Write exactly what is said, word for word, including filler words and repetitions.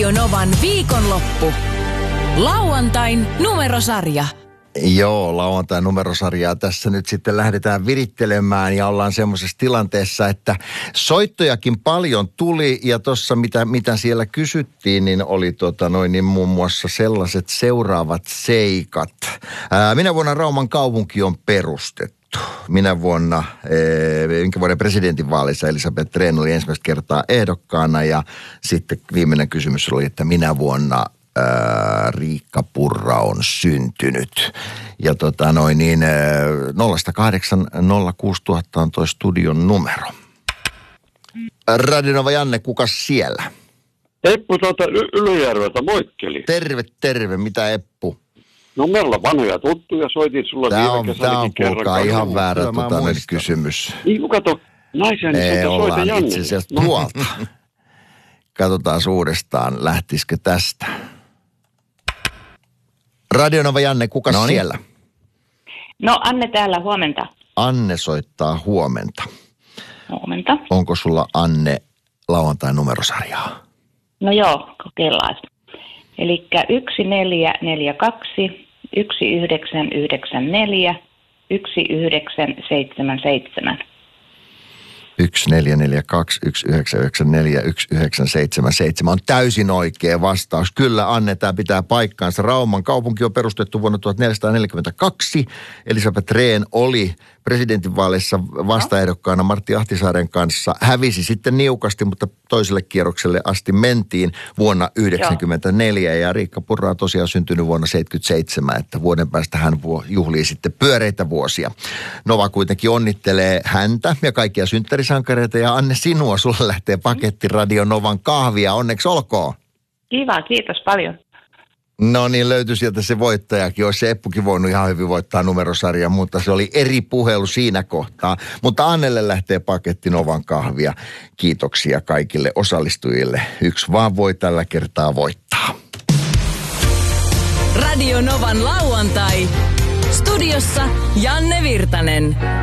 Radio Novan viikonloppu. Lauantain numerosarja. Joo, lauantain numerosarjaa tässä nyt sitten lähdetään virittelemään ja ollaan semmoisessa tilanteessa, että soittojakin paljon tuli ja tuossa mitä, mitä siellä kysyttiin, niin oli tota noin niin muun muassa sellaiset seuraavat seikat. Ää, minä vuonna Rauman kaupunki on perustettu. Minä vuonna, minkä vuoden presidentinvaalissa Elisabeth Rehn oli ensimmäistä kertaa ehdokkaana ja sitten viimeinen kysymys oli, että minä vuonna Ää, Riikka Purra on syntynyt. Ja tota noin niin, nolla kahdeksan nolla kuusi nolla nolla nolla on toi studion numero. Radio Nova Janne, kukas siellä? Eppu tuolta y- Ylijärveltä, moikkeli. Terve, terve. Mitä Eppu? No meillä on vanhoja tuttuja, soitin sulla Tää viime on, kesänäkin tää on kerran. kuulkaa ihan väärä Kyllä mä tota, nyt muistan. kysymys. Niin kun kato, naisia, niin Ei, soita, soita ollaan Janne. itse asiassa tuolta. Katsotaan uudestaan, lähtisikö tästä. Radio Nova Janne, kukas Noniin. siellä? No Anne täällä, huomenta. Anne soittaa huomenta. Huomenta. Onko sulla Anne lauantain numerosarjaa? No joo, kokeillaan. Eli yksi neljä neljä kaksi, yksi yhdeksän yhdeksän neljä, yksi yhdeksän seitsemän seitsemän. yksi neljä neljä kaksi, yksi yhdeksän yhdeksän neljä, yksi yhdeksän seitsemän seitsemän on täysin oikea vastaus. Kyllä, Anne, tämä pitää paikkaansa. Rauman kaupunki on perustettu vuonna tuhatneljäsataaneljäkymmentäkaksi. Elisabeth Rehn oli presidentinvaaleissa vastaehdokkaana Martti Ahtisaaren kanssa. Hävisi sitten niukasti, mutta toiselle kierrokselle asti mentiin vuonna yhdeksänkymmentäneljä. Ja Riikka Purra on tosiaan syntynyt vuonna seitsemänkymmentäseitsemän, että vuoden päästä hän juhlii sitten pyöreitä vuosia. Nova kuitenkin onnittelee häntä ja kaikkia synttärisankareita. Ja Anne, sinua, sulle lähtee paketti Radio Novan kahvia. Onneksi olkoon. Kiva, kiitos paljon. No niin, löytyi sieltä se voittajakin. Olisi se Eppukin voinut ihan hyvin voittaa numerosarjan, mutta se oli eri puhelu siinä kohtaa. Mutta Annelle lähtee paketti Novan kahvia. Kiitoksia kaikille osallistujille. Yksi vaan voi tällä kertaa voittaa. Radio Novan lauantai. Studiossa Janne Virtanen.